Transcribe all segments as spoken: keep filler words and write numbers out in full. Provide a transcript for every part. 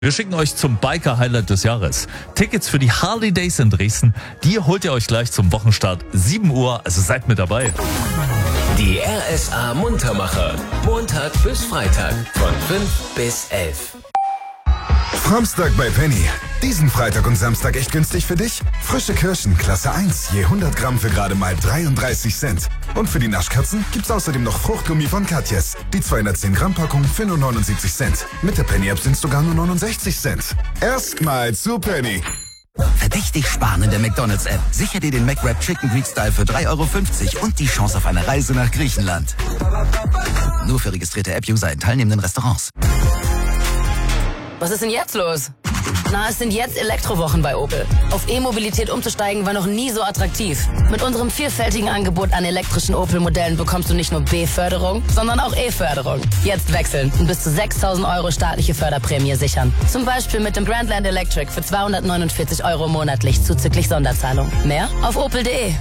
Wir schicken euch zum Biker-Highlight des Jahres. Tickets für die Harley Days in Dresden, die holt ihr euch gleich zum Wochenstart sieben Uhr, also seid mit dabei. Die R S A Muntermacher, Montag bis Freitag von fünf bis elf. Samstag bei Penny. Diesen Freitag und Samstag echt günstig für dich? Frische Kirschen, Klasse eins, je hundert Gramm für gerade mal dreiunddreißig Cent. Und für die Naschkatzen gibt's außerdem noch Fruchtgummi von Katjes. Die zweihundertzehn Gramm Packung für nur neunundsiebzig Cent. Mit der Penny-App sind's sogar nur neunundsechzig Cent. Erstmal zu Penny. Verdächtig sparen in der McDonald's-App. Sicher dir den McWrap Chicken Greek Style für drei Euro fünfzig und die Chance auf eine Reise nach Griechenland. Nur für registrierte App-User in teilnehmenden Restaurants. Was ist denn jetzt los? Na, es sind jetzt Elektrowochen bei Opel. Auf E-Mobilität umzusteigen war noch nie so attraktiv. Mit unserem vielfältigen Angebot an elektrischen Opel-Modellen bekommst du nicht nur B-Förderung, sondern auch E-Förderung. Jetzt wechseln und bis zu sechstausend Euro staatliche Förderprämie sichern. Zum Beispiel mit dem Grandland Electric für zweihundertneunundvierzig Euro monatlich zuzüglich Sonderzahlung. Mehr auf opel punkt de.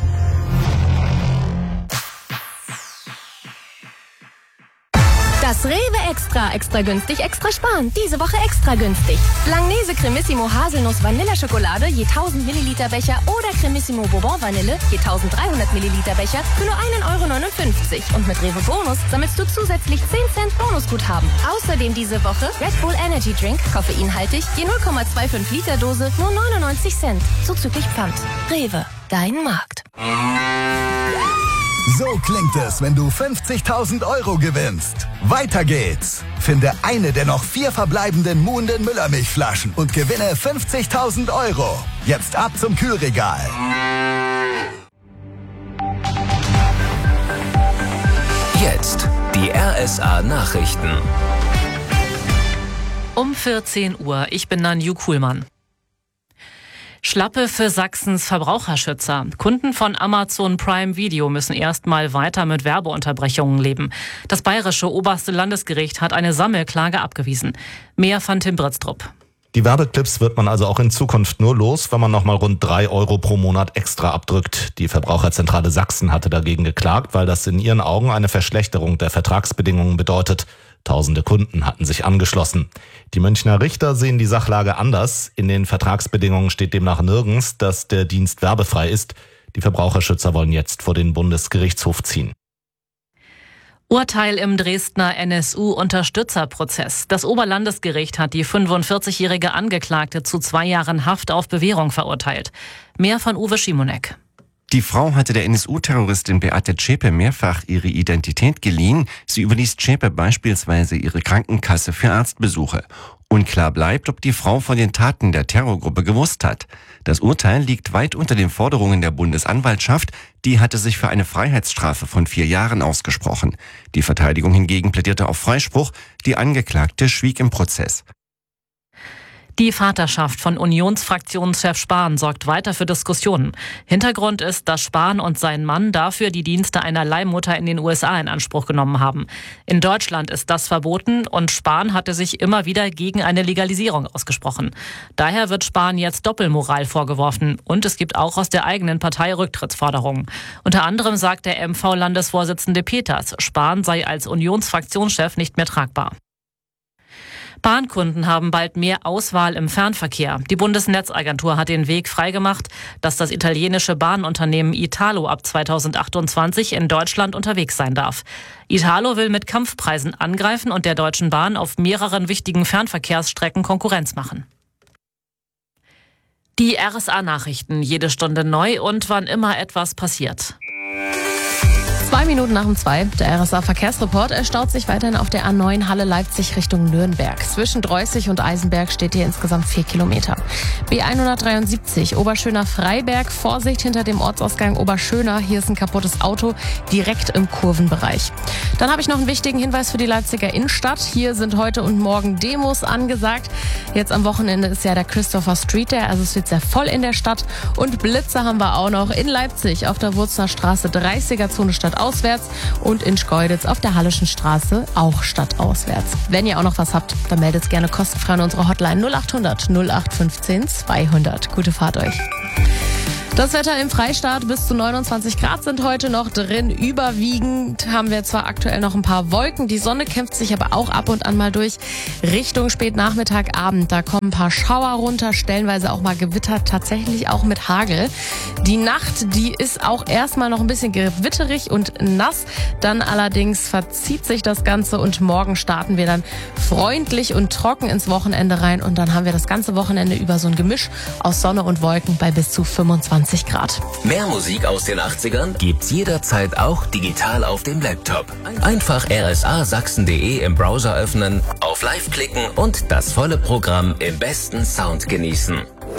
Das Rewe Extra, extra günstig, extra sparen. Diese Woche extra günstig. Langnese Cremissimo Haselnuss Vanilleschokolade je tausend Milliliter Becher oder Cremissimo Bourbon Vanille je eintausenddreihundert Milliliter Becher für nur ein Euro neunundfünfzig. Und mit Rewe Bonus sammelst du zusätzlich zehn Cent Bonusguthaben. Außerdem diese Woche Red Bull Energy Drink, koffeinhaltig, je null Komma fünfundzwanzig Liter Dose, nur neunundneunzig Cent. Zuzüglich Pfand. Rewe, dein Markt. So klingt es, wenn du fünfzigtausend Euro gewinnst. Weiter geht's. Finde eine der noch vier verbleibenden Muhnden Müllermilchflaschen und gewinne fünfzigtausend Euro. Jetzt ab zum Kühlregal. Jetzt die R S A Nachrichten. Um vierzehn Uhr. Ich bin Nanju Kuhlmann. Schlappe für Sachsens Verbraucherschützer. Kunden von Amazon Prime Video müssen erstmal weiter mit Werbeunterbrechungen leben. Das bayerische oberste Landesgericht hat eine Sammelklage abgewiesen. Mehr von Tim Britztrup. Die Werbeclips wird man also auch in Zukunft nur los, wenn man nochmal rund drei Euro pro Monat extra abdrückt. Die Verbraucherzentrale Sachsen hatte dagegen geklagt, weil das in ihren Augen eine Verschlechterung der Vertragsbedingungen bedeutet. Tausende Kunden hatten sich angeschlossen. Die Münchner Richter sehen die Sachlage anders. In den Vertragsbedingungen steht demnach nirgends, dass der Dienst werbefrei ist. Die Verbraucherschützer wollen jetzt vor den Bundesgerichtshof ziehen. Urteil im Dresdner N S U-Unterstützerprozess. Das Oberlandesgericht hat die fünfundvierzigjährige Angeklagte zu zwei Jahren Haft auf Bewährung verurteilt. Mehr von Uwe Schimonek. Die Frau hatte der N S U-Terroristin Beate Zschäpe mehrfach ihre Identität geliehen. Sie überließ Zschäpe beispielsweise ihre Krankenkasse für Arztbesuche. Unklar bleibt, ob die Frau von den Taten der Terrorgruppe gewusst hat. Das Urteil liegt weit unter den Forderungen der Bundesanwaltschaft. Die hatte sich für eine Freiheitsstrafe von vier Jahren ausgesprochen. Die Verteidigung hingegen plädierte auf Freispruch. Die Angeklagte schwieg im Prozess. Die Vaterschaft von Unionsfraktionschef Spahn sorgt weiter für Diskussionen. Hintergrund ist, dass Spahn und sein Mann dafür die Dienste einer Leihmutter in den U S A in Anspruch genommen haben. In Deutschland ist das verboten und Spahn hatte sich immer wieder gegen eine Legalisierung ausgesprochen. Daher wird Spahn jetzt Doppelmoral vorgeworfen und es gibt auch aus der eigenen Partei Rücktrittsforderungen. Unter anderem sagt der M V-Landesvorsitzende Peters, Spahn sei als Unionsfraktionschef nicht mehr tragbar. Bahnkunden haben bald mehr Auswahl im Fernverkehr. Die Bundesnetzagentur hat den Weg freigemacht, dass das italienische Bahnunternehmen Italo ab zweitausendachtundzwanzig in Deutschland unterwegs sein darf. Italo will mit Kampfpreisen angreifen und der Deutschen Bahn auf mehreren wichtigen Fernverkehrsstrecken Konkurrenz machen. Die R S A-Nachrichten, jede Stunde neu und wann immer etwas passiert. Zwei Minuten nach dem zwei, der R S A-Verkehrsreport. Er staut sich weiterhin auf der A neun Halle Leipzig Richtung Nürnberg. Zwischen Dreußig und Eisenberg steht hier insgesamt vier Kilometer. B hundertdreiundsiebzig Oberschöner-Freiberg. Vorsicht hinter dem Ortsausgang Oberschöner. Hier ist ein kaputtes Auto direkt im Kurvenbereich. Dann habe ich noch einen wichtigen Hinweis für die Leipziger Innenstadt. Hier sind heute und morgen Demos angesagt. Jetzt am Wochenende ist ja der Christopher Street Day, also es wird sehr voll in der Stadt. Und Blitze haben wir auch noch in Leipzig auf der Wurzler Straße dreißiger-Zone statt auswärts und in Schkeuditz auf der Hallischen Straße auch stadtauswärts. Wenn ihr auch noch was habt, dann meldet es gerne kostenfrei an unsere Hotline null acht hundert null acht fünfzehn zweihundert. Gute Fahrt euch. Das Wetter im Freistaat, bis zu neunundzwanzig Grad sind heute noch drin. Überwiegend haben wir zwar aktuell noch ein paar Wolken, die Sonne kämpft sich aber auch ab und an mal durch. Richtung Spätnachmittag, Abend, da kommen ein paar Schauer runter, stellenweise auch mal Gewitter, tatsächlich auch mit Hagel. Die Nacht, die ist auch erstmal noch ein bisschen gewitterig und nass. Dann allerdings verzieht sich das Ganze und morgen starten wir dann freundlich und trocken ins Wochenende rein. Und dann haben wir das ganze Wochenende über so ein Gemisch aus Sonne und Wolken bei bis zu fünfundzwanzig Grad. Mehr Musik aus den achtzigern gibt's jederzeit auch digital auf dem Laptop. Einfach r s a sachsen punkt d e im Browser öffnen, auf Live klicken und das volle Programm im besten Sound genießen.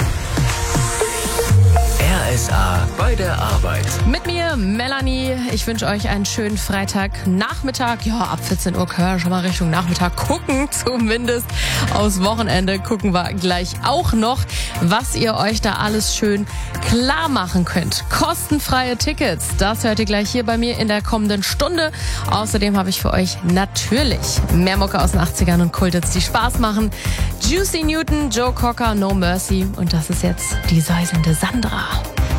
R S A bei der Arbeit. Mit mir, Melanie. Ich wünsche euch einen schönen Freitagnachmittag. Ja, ab vierzehn Uhr können wir schon mal Richtung Nachmittag gucken. Zumindest aufs Wochenende gucken wir gleich auch noch, was ihr euch da alles schön klar machen könnt. Kostenfreie Tickets, das hört ihr gleich hier bei mir in der kommenden Stunde. Außerdem habe ich für euch natürlich mehr Mucke aus den achtzigern und Kulthits, die Spaß machen. Juicy Newton, Joe Cocker, No Mercy. Und das ist jetzt die säuselnde Sandra.